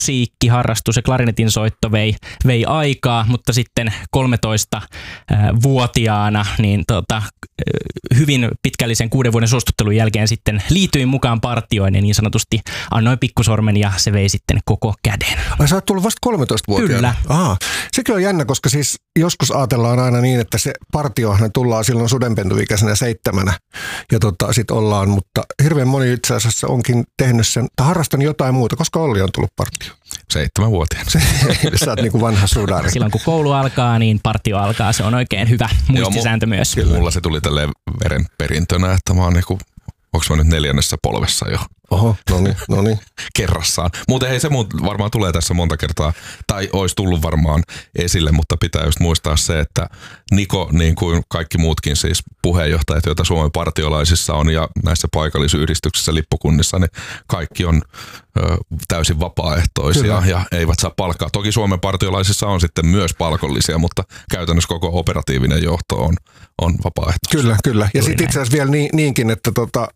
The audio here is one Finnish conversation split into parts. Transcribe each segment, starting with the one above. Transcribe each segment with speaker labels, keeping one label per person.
Speaker 1: musiikkiharrastus ja klarinetin soitto vei aikaa, mutta sitten 13-vuotiaana niin hyvin pitkällisen 6 vuoden suostuttelun jälkeen sitten liityin mukaan partioon ja niin sanotusti annoin pikkusormen ja se vei sitten koko käden.
Speaker 2: Ai sä oot tullut vasta 13-vuotiaana?
Speaker 1: Kyllä.
Speaker 2: Aha. Sekin on jännä, koska siis joskus ajatellaan aina niin, että se partiohan tullaan silloin sudenpentuikäisenä 7 ja sit ollaan, mutta hirveän moni itse asiassa onkin tehnyt sen, tai harrastanut jotain muuta, koska Olli on tullut partioon.
Speaker 3: 7-vuotiaana.
Speaker 2: Sä oot niin kuin vanha sudari.
Speaker 1: Silloin kun koulu alkaa, niin partio alkaa. Se on oikein hyvä muistisääntö myös.
Speaker 3: Mulla se tuli tälleen verenperintönä, että mä oon niinku, onks mä nyt 4. polvessa jo?
Speaker 2: Oho, no niin.
Speaker 3: Kerrassaan. Muuten hei, se varmaan tulee tässä monta kertaa, tai olisi tullut varmaan esille, mutta pitää just muistaa se, että Niko, niin kuin kaikki muutkin siis puheenjohtajat, joita Suomen partiolaisissa on ja näissä paikallisyhdistyksissä, lippukunnissa, niin kaikki on täysin vapaaehtoisia ja eivät saa palkkaa. Toki Suomen partiolaisissa on sitten myös palkollisia, mutta käytännössä koko operatiivinen johto on vapaaehtoisia.
Speaker 2: Kyllä. Ja sitten itse asiassa vielä niinkin, että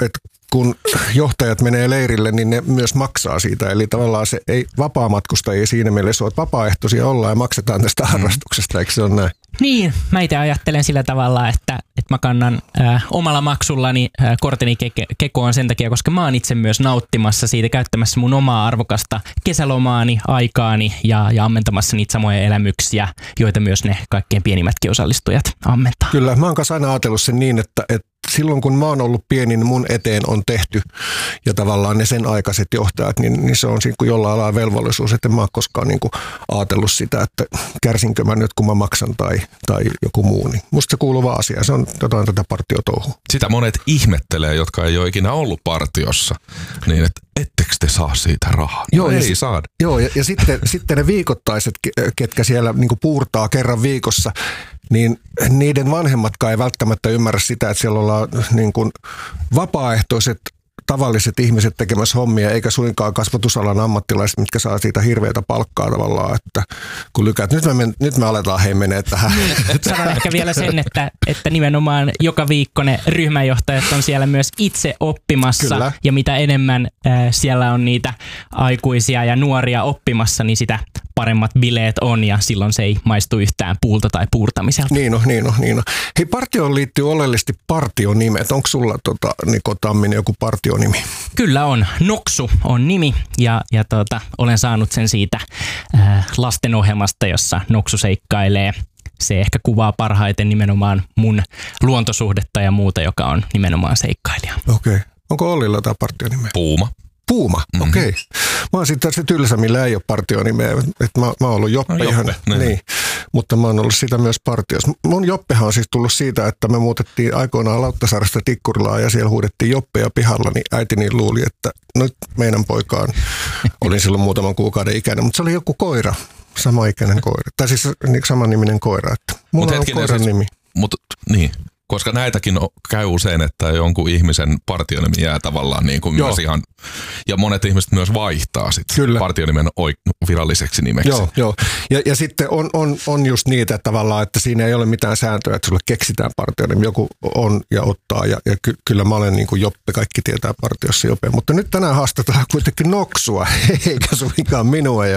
Speaker 2: kun johtajat menee leirille, niin ne myös maksaa siitä. Eli tavallaan se ei vapaamatkustajia siinä mielessä ole, että vapaaehtoisia ollaan ja maksetaan tästä harrastuksesta, eikö se ole näin?
Speaker 1: Niin, mä itse ajattelen sillä tavalla, että mä kannan omalla maksullani korteni kekoon sen takia, koska mä oon itse myös nauttimassa siitä, käyttämässä mun omaa arvokasta kesälomaani, aikaani ja ammentamassa niitä samoja elämyksiä, joita myös ne kaikkein pienimmätkin osallistujat ammentaa.
Speaker 2: Kyllä, mä oon kanssa aina ajatellut sen niin, että silloin kun mä oon ollut pieni, niin mun eteen on tehty ja tavallaan ne sen aikaiset johtajat, niin se on siinä kuin jollain lailla velvollisuus, että en mä oon koskaan niin kuin ajatellut sitä, että kärsinkö mä nyt kun mä maksan tai joku muu. Niin musta se kuuluva asia, se on jotain tätä partiotouhua.
Speaker 3: Sitä monet ihmettelee, jotka ei ole ikinä ollut partiossa, niin että ettekö te saa siitä rahaa?
Speaker 2: Joo,
Speaker 3: ei saada.
Speaker 2: Joo, ja sitten ne viikoittaiset, ketkä siellä niin kuin puurtaa kerran viikossa, niin niiden vanhemmatkaan ei välttämättä ymmärrä sitä, että siellä ollaan niin kuin vapaaehtoiset tavalliset ihmiset tekemässä hommia, eikä suinkaan kasvatusalan ammattilaiset, mitkä saa siitä hirveätä palkkaa tavallaan, että kun lykäät, nyt me aletaan menee tähän.
Speaker 1: Sanon ehkä vielä sen, että nimenomaan joka viikko ne ryhmänjohtajat on siellä myös itse oppimassa. Kyllä. Ja mitä enemmän siellä on niitä aikuisia ja nuoria oppimassa, niin sitä paremmat bileet on ja silloin se ei maistu yhtään puulta tai puurtamiselta.
Speaker 2: Niin on. Hei, partioon liittyy oleellisesti partionimet. Onko sulla Niko Tamminen joku partionimi?
Speaker 1: Kyllä on. Noksu on nimi ja olen saanut sen siitä lastenohjelmasta, jossa Noksu seikkailee. Se ehkä kuvaa parhaiten nimenomaan mun luontosuhdetta ja muuta, joka on nimenomaan seikkailija.
Speaker 2: Okei. Onko Ollilla tämä partionimeä? Puuma, okei. Mä oon sitten se tylsä, millä ei ole partionimeä. Mä oon ollut Joppe ihan, niin. Mutta mä oon ollut sitä myös partiossa. Mun Joppehan on siis tullut siitä, että me muutettiin aikoinaan Lauttasaaresta Tikkurilaan ja siellä huudettiin Joppeja pihalla, niin äitini luuli, että nyt meidän poikaan, olin silloin muutaman kuukauden ikäinen, mutta se oli joku koira, samaikäinen koira. Tai siis samanniminen koira, että mulla on koiran nimi.
Speaker 3: Mutta niin. Koska näitäkin käy usein, että jonkun ihmisen partionimi jää tavallaan niin kuin myös ihan, ja monet ihmiset myös vaihtaa sitten partionimen viralliseksi nimeksi.
Speaker 2: Joo. Ja sitten on just niitä että tavallaan, että siinä ei ole mitään sääntöä, että sulle keksitään partionimi. Joku on ja ottaa, ja kyllä mä olen niin kuin Joppe, kaikki tietää partiossa Joppe. Mutta nyt tänään haastetaan kuitenkin Noksua, eikä suinkaan minua.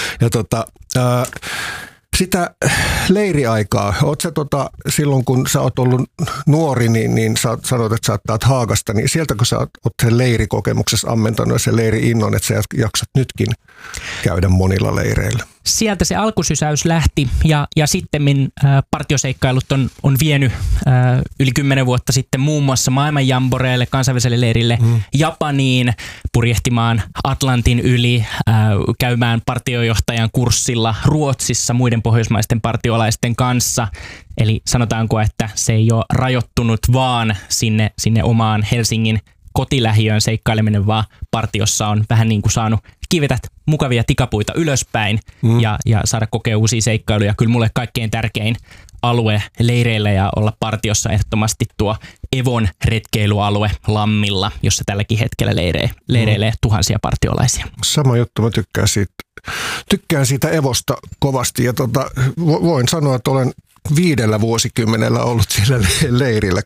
Speaker 2: Sitä leiriaikaa, oot sä silloin kun sä oot ollut nuori, niin sä sanot, että sä oot Haagasta, niin sieltä kun sä oot sen leirikokemuksessa ammentanut ja sen leiri-innon, että sä jaksat nytkin käydä monilla leireillä?
Speaker 1: Sieltä se alkusysäys lähti ja sittemmin partioseikkailut on vienyt yli 10 vuotta sitten muun muassa maailman jamboreelle, kansainväliselle leirille, Japaniin, purjehtimaan Atlantin yli, käymään partiojohtajan kurssilla Ruotsissa muiden pohjoismaisten partiolaisten kanssa. Eli sanotaanko, että se ei ole rajoittunut vaan sinne omaan Helsingin kotilähiöön seikkaileminen, vaan partiossa on vähän niin kuin saanut kivetä mukavia tikapuita ylöspäin ja saada kokea uusia seikkailuja. Kyllä mulle kaikkein tärkein alue leireillä ja olla partiossa ehdottomasti tuo Evon retkeilyalue Lammilla, jossa tälläkin hetkellä leireilee tuhansia partiolaisia.
Speaker 2: Sama juttu, mä tykkään siitä Evosta kovasti ja voin sanoa, että olen 5 vuosikymmenellä ollut siellä leirillä.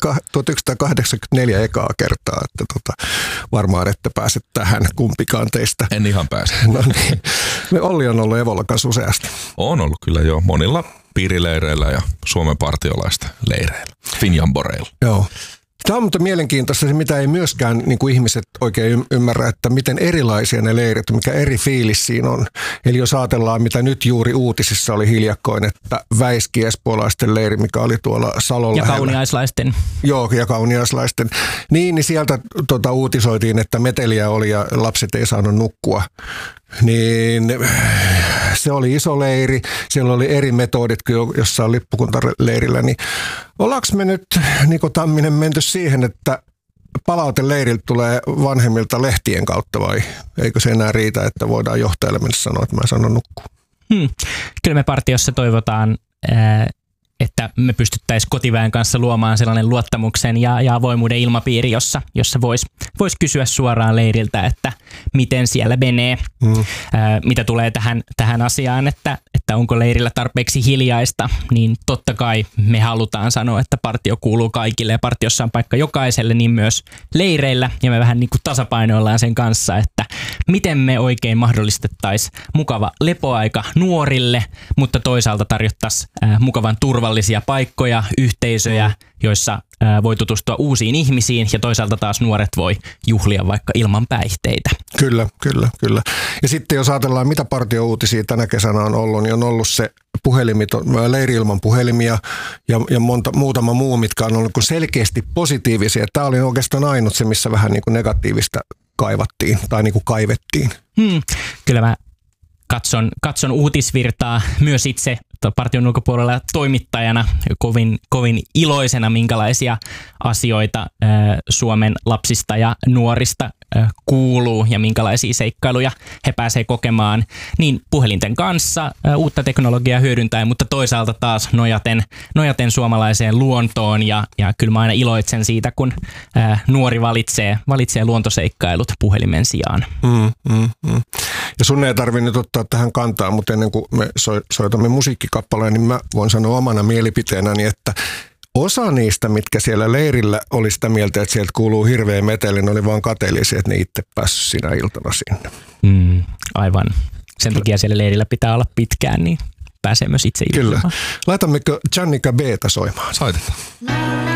Speaker 2: 1984 ekaa kertaa, että varmaan ette pääse tähän kumpikaan teistä.
Speaker 3: En ihan pääse.
Speaker 2: No niin. Olli on ollut Evolla kanssa useasti.
Speaker 3: On ollut kyllä jo monilla piirileireillä ja Suomen partiolaisten leireillä, Finjamboreilla.
Speaker 2: Joo. Tämä on mutta mielenkiintoista se, mitä ei myöskään niin kuin ihmiset oikein ymmärrä, että miten erilaisia ne leirit, mikä eri fiilis siinä on. Eli jos ajatellaan, mitä nyt juuri uutisissa oli hiljakkoin, että Väiski espoolaisten leiri, mikä oli tuolla Salon
Speaker 1: ja
Speaker 2: lähellä.
Speaker 1: kauniaislaisten.
Speaker 2: Joo, ja kauniaislaisten. Niin sieltä uutisoitiin, että meteliä oli ja lapset ei saanut nukkua. Niin se oli iso leiri, siellä oli eri metodit kuin jossain lippukuntaleirillä, niin ollaanko me nyt, Niko Tamminen, menty siihen, että palaute leiriltä tulee vanhemmilta lehtien kautta vai eikö se enää riitä, että voidaan johtajalle mennä sanoa, että mä en sano nukkua?
Speaker 1: Kyllä me partiossa toivotaan, että me pystyttäisiin kotiväen kanssa luomaan sellainen luottamuksen ja avoimuuden ilmapiiri, jossa vois kysyä suoraan leiriltä, että miten siellä menee, mitä tulee tähän asiaan, että onko leirillä tarpeeksi hiljaista, niin totta kai me halutaan sanoa, että partio kuuluu kaikille ja partiossa on paikka jokaiselle, niin myös leireillä, ja me vähän niin kuin tasapainoillaan sen kanssa, että miten me oikein mahdollistettaisiin mukava lepoaika nuorille, mutta toisaalta tarjottaisiin mukavan turvallisia paikkoja, yhteisöjä, joissa voi tutustua uusiin ihmisiin ja toisaalta taas nuoret voi juhlia vaikka ilman päihteitä.
Speaker 2: Kyllä. Ja sitten jos ajatellaan, mitä partiouutisia tänä kesänä on ollut, niin on ollut se leiri-ilman puhelimia ja muutama muu, mitkä on ollut selkeästi positiivisia. Tämä oli oikeastaan ainut se, missä vähän niin kuin negatiivista kaivattiin tai niin kuin kaivettiin.
Speaker 1: Kyllä mä katson uutisvirtaa myös itse partion ulkopuolella toimittajana kovin iloisena, minkälaisia asioita Suomen lapsista ja nuorista kuuluu ja minkälaisia seikkailuja he pääsee kokemaan niin puhelinten kanssa uutta teknologiaa hyödyntäen, mutta toisaalta taas nojaten suomalaiseen luontoon ja kyllä mä aina iloitsen siitä, kun nuori valitsee luontoseikkailut puhelimen sijaan.
Speaker 2: Ja sun ei tarvitse nyt ottaa tähän kantaa, mutta ennen kuin me soitamme musiikkikappaleen, niin mä voin sanoa omana mielipiteenäni, että osa niistä, mitkä siellä leirillä oli sitä mieltä, että sieltä kuuluu hirveä meteli, ne oli vaan kateellisia, että ne itse päässyt sinä iltana sinne.
Speaker 1: Aivan. Sen takia siellä leirillä pitää olla pitkään, niin pääsee myös itse iltana.
Speaker 2: Kyllä. Laitammeko Jannika B:tä soimaan?
Speaker 3: Soitetaan.